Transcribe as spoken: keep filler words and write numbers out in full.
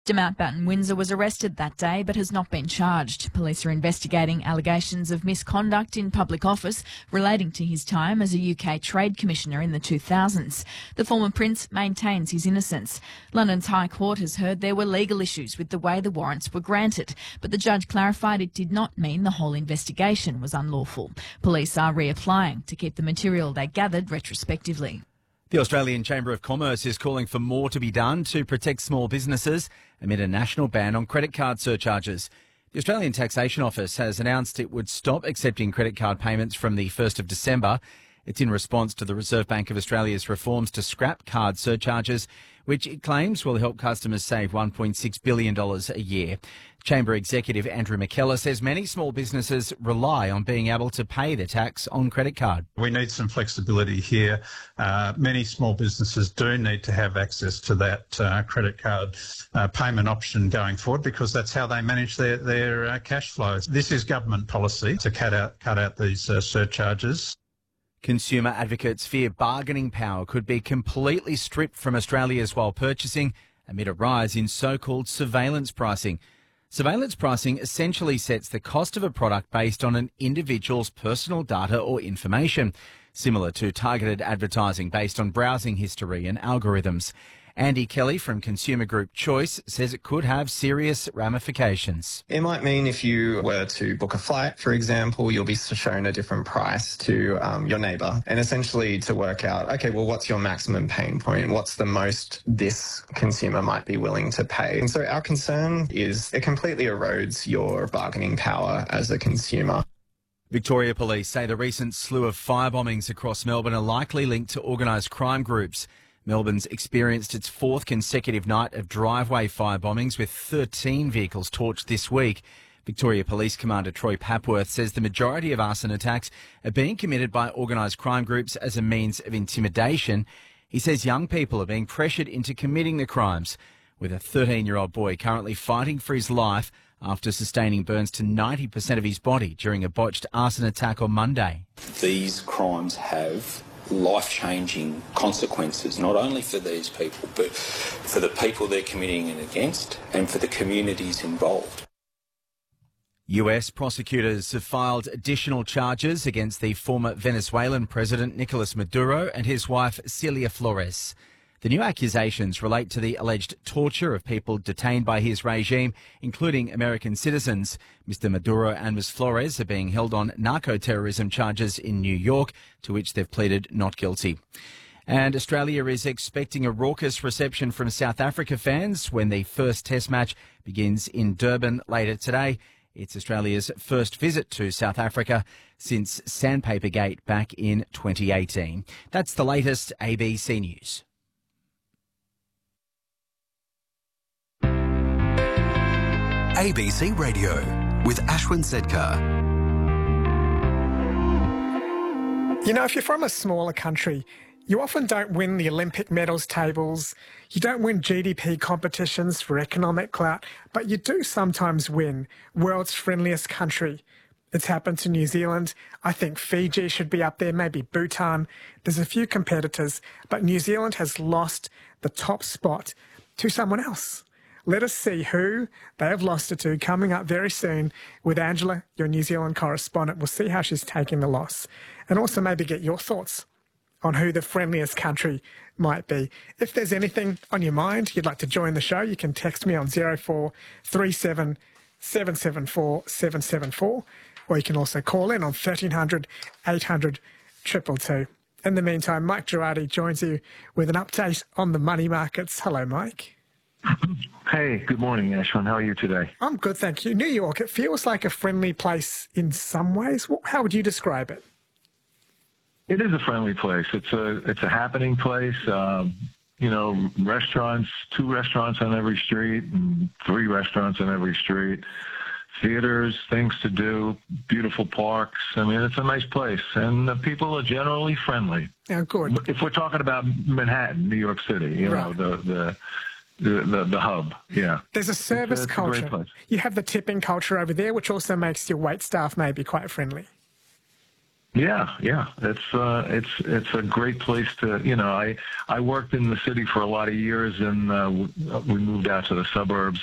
Mountbatten Windsor was arrested that day but has not been charged. Police are investigating allegations of misconduct in public office relating to his time as a U K Trade Commissioner in the two thousands. The former Prince maintains his innocence. London's High Court has heard there were legal issues with the way the warrants were granted, but the judge clarified it did not mean the whole investigation was unlawful. Police are reapplying to keep the material they gathered retrospectively. The Australian Chamber of Commerce is calling for more to be done to protect small businesses amid a national ban on credit card surcharges. The Australian Taxation Office has announced it would stop accepting credit card payments from the first of December. It's in response to the Reserve Bank of Australia's reforms to scrap card surcharges, which it claims will help customers save one point six billion dollars a year. Chamber Executive Andrew McKellar says many small businesses rely on being able to pay their tax on credit card. We need some flexibility here. Uh, many small businesses do need to have access to that uh, credit card uh, payment option going forward because that's how they manage their, their uh, cash flows. This is government policy to cut out, cut out these uh, surcharges. Consumer advocates fear bargaining power could be completely stripped from Australians while purchasing amid a rise in so-called surveillance pricing. Surveillance pricing essentially sets the cost of a product based on an individual's personal data or information, similar to targeted advertising based on browsing history and algorithms. Andy Kelly from consumer group Choice says it could have serious ramifications. It might mean if you were to book a flight, for example, you'll be shown a different price to um, your neighbour, and essentially to work out, okay, well, what's your maximum pain point? What's the most this consumer might be willing to pay? And so our concern is it completely erodes your bargaining power as a consumer. Victoria Police say the recent slew of fire bombings across Melbourne are likely linked to organised crime groups. Melbourne's experienced its fourth consecutive night of driveway fire bombings with thirteen vehicles torched this week. Victoria Police Commander Troy Papworth says the majority of arson attacks are being committed by organised crime groups as a means of intimidation. He says young people are being pressured into committing the crimes, with a thirteen-year-old boy currently fighting for his life after sustaining burns to ninety percent of his body during a botched arson attack on Monday. These crimes have life-changing consequences, not only for these people, but for the people they're committing it against and for the communities involved. U S prosecutors have filed additional charges against the former Venezuelan president Nicolas Maduro and his wife Celia Flores. The new accusations relate to the alleged torture of people detained by his regime, including American citizens. Mister Maduro and Miz Flores are being held on narco-terrorism charges in New York, to which they've pleaded not guilty. And Australia is expecting a raucous reception from South Africa fans when the first Test match begins in Durban later today. It's Australia's first visit to South Africa since Sandpaper Gate back in twenty eighteen. That's the latest A B C News. A B C Radio with Ashwin Sedkar. You know, if you're from a smaller country, you often don't win the Olympic medals tables, you don't win G D P competitions for economic clout, but you do sometimes win world's friendliest country. It's happened to New Zealand. I think Fiji should be up there, maybe Bhutan. There's a few competitors, but New Zealand has lost the top spot to someone else. Let us see who they have lost it to coming up very soon with Angela, your New Zealand correspondent. We'll see how she's taking the loss and also maybe get your thoughts on who the friendliest country might be. If there's anything on your mind you'd like to join the show, you can text me on zero four three seven, seven seven four, seven seven four, or you can also call in on thirteen hundred, eight hundred, two two two. In the meantime, Mike Girardi joins you with an update on the money markets. Hello, Mike. Hey, good morning, Ashwin. How are you today? I'm good, thank you. New York, it feels like a friendly place in some ways. How would you describe it? It is a friendly place. It's a it's a happening place. Um, you know, restaurants, two restaurants on every street, and three restaurants on every street. Theaters, things to do, beautiful parks. I mean, it's a nice place, and the people are generally friendly. Yeah, good. If we're talking about Manhattan, New York City, you right. know, the the. The, the the hub, yeah. There's a service it's a, it's culture. A great place. You have the tipping culture over there, which also makes your wait staff maybe quite friendly. Yeah, yeah, it's uh, it's it's a great place to, you know. I I worked in the city for a lot of years, and uh, we moved out to the suburbs